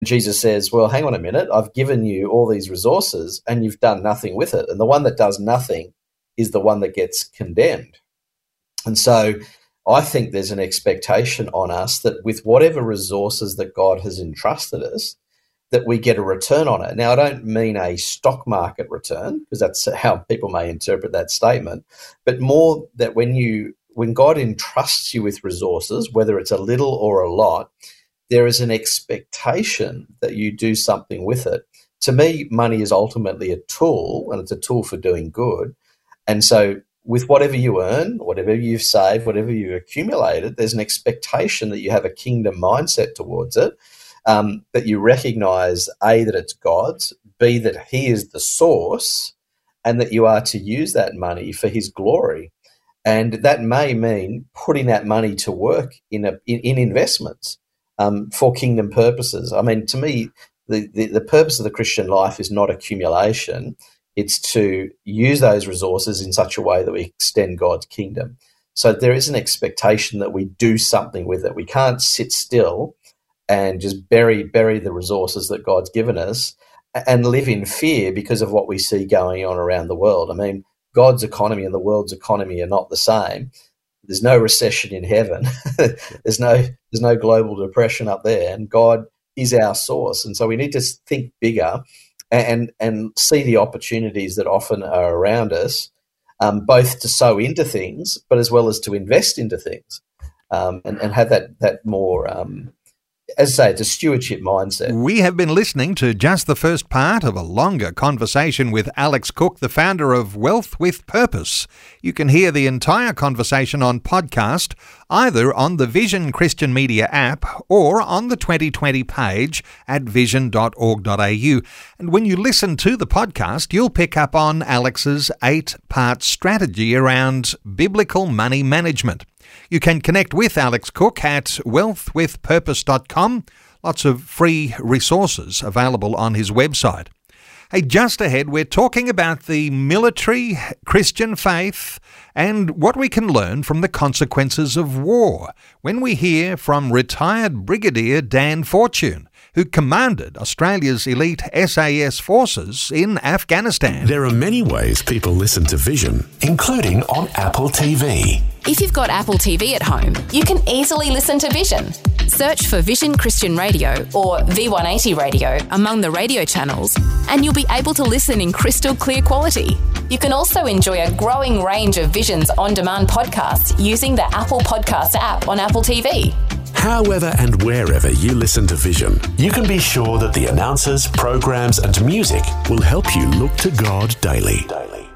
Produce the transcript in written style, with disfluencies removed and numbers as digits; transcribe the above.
Jesus says, well, hang on a minute, I've given you all these resources and you've done nothing with it. And the one that does nothing is the one that gets condemned. And so I think there's an expectation on us that with whatever resources that God has entrusted us, that we get a return on it. Now, I don't mean a stock market return, because that's how people may interpret that statement, but more that when God entrusts you with resources, whether it's a little or a lot, there is an expectation that you do something with it. To me, money is ultimately a tool, and it's a tool for doing good. And so with whatever you earn, whatever you've saved, whatever you've accumulated, there's an expectation that you have a kingdom mindset towards it, that you recognise, A, that it's God's, B, that he is the source, and that you are to use that money for his glory. And that may mean putting that money to work in investments for kingdom purposes. I mean, to me, the purpose of the Christian life is not accumulation. It's to use those resources in such a way that we extend God's kingdom. So there is an expectation that we do something with it. We can't sit still and just bury the resources that God's given us and live in fear because of what we see going on around the world. I mean, God's economy and the world's economy are not the same. There's no recession in heaven. There's no global depression up there, and God is our source. And so we need to think bigger and see the opportunities that often are around us, both to sow into things, but as well as to invest into things, and have that more, as I say, it's a stewardship mindset. We have been listening to just the first part of a longer conversation with Alex Cook, the founder of Wealth with Purpose. You can hear the entire conversation on podcast, either on the Vision Christian Media app or on the 2020 page at vision.org.au. And when you listen to the podcast, you'll pick up on Alex's 8-part strategy around biblical money management. You can connect with Alex Cook at wealthwithpurpose.com. Lots of free resources available on his website. Hey, just ahead, we're talking about the military, Christian faith, and what we can learn from the consequences of war when we hear from retired Brigadier Dan Fortune, who commanded Australia's elite SAS forces in Afghanistan. There are many ways people listen to Vision, including on Apple TV. If you've got Apple TV at home, you can easily listen to Vision. Search for Vision Christian Radio or V180 Radio among the radio channels, and you'll be able to listen in crystal clear quality. You can also enjoy a growing range of Vision's on-demand podcasts using the Apple Podcasts app on Apple TV. However and wherever you listen to Vision, you can be sure that the announcers, programs and music will help you look to God daily.